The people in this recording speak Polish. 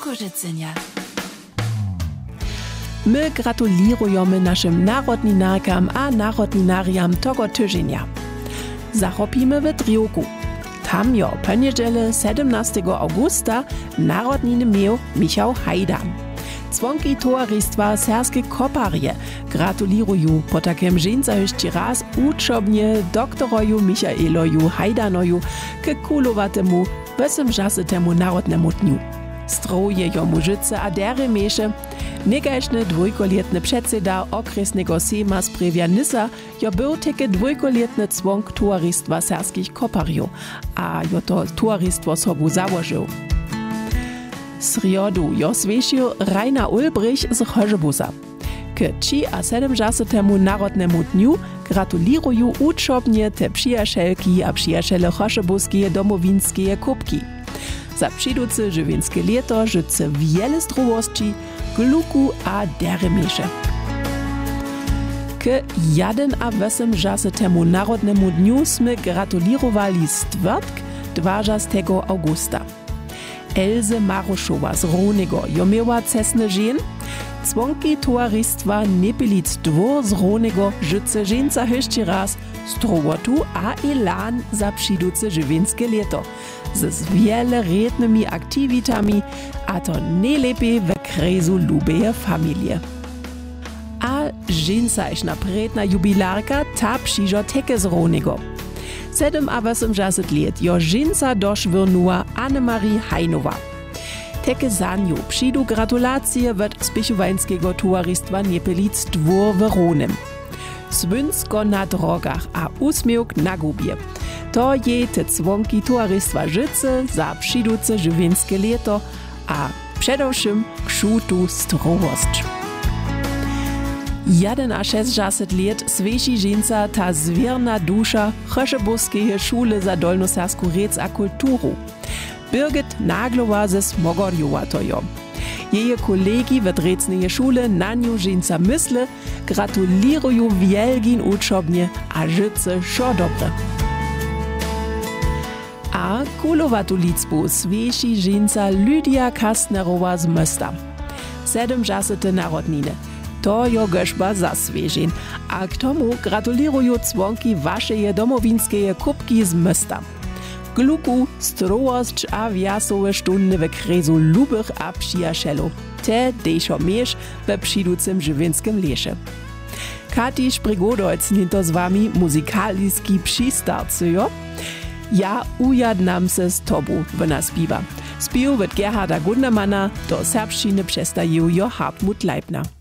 Kokożycenia. My gratulujemy naszym narodninarkam a narodninariam tego tygodnia. Zachopimy w Driuku. Tam jo poniedziele 17 augusta narodniny miał Michał Hajda. Członki towarzystwa Serskie Koparje gratulują po takim żeńca jeszcze raz uczobnie doktoroju Michaeloju Hajdanoju k kulowatemu 80. narodnemu dniu. Stroje jo mużyce a dery meše, negaśny dwójkoletny przedseda okresnego sejma z Previa Nysa jo był takie dwójkoletny członk towarzystwa Serskich Koparjów, a jo to towarzystwo sobu założył. Sriodu jo zwiesił Rainer Ulbrich z Chorzebusa. K 73. narodnemu dniu gratulują uczobnie te przyjacielki a przyjaciele chorzebuskie domowinskie kubki. Za przydúce żywienskie leto życzy wiele zdrowości, gluku a deremeše. K 81. narodnemu dniu sme gratulirowali stvrtk 20. augusta. Elze Maruszowa z Ronego jo miała cesny żen, członki towarzystwa Nepelic dwór z Ronego życzy żeńca jeszcze raz zdrowotu a elan za przydúce żywienskie leto. Z wiele rednymi aktywitami, a to najlepiej w kresu lubeje familie. A żeńca predna jubilarka ta przyjdzie teke z Ronego. 87 lat jo żeńca doszwirnuła Annemarie Hajnowa. Teke za nią przyjdą gratulacje od Spiechowańskiego towarzystwa Nepelic dwór w Ronem. Swynsko na drogach a uśmiech na gubie. To je te członki towarzystwa życie za przydúce żywienskie leto, a przedewším kšutu zdrowość. 61 lat sveši ženca ta zwierna dusza Chorzebuskeje šule za dolnosersku rec a kulturu. Birgit Naglowa ze Smogorjowa to jo. Jeje kolegi w drecnej szule na nią ženca mysle, gratulują wielgin uczobnie, a życie szo dobre. A kulowatu licbu sveši ženca Lydia Kastnerowa z Mosta. 70. narodniny. To jo goszba za svežin, a k tomu gratulują członki waszej domowinskie kubki z Mosta. Gluku, zdrowość a wiasowe stundy w kresu lubych a przyjacielów. Te dejszo miesz we przydúcym żywienskim lesie. Kati Sprigodojc ninto z wami muzykalski przystarcujo. Ja ujadnam se z tobu w nas piwa. Spił od Gerharda Gundermana do serbszczyny przestaje jo Hartmut Leibner.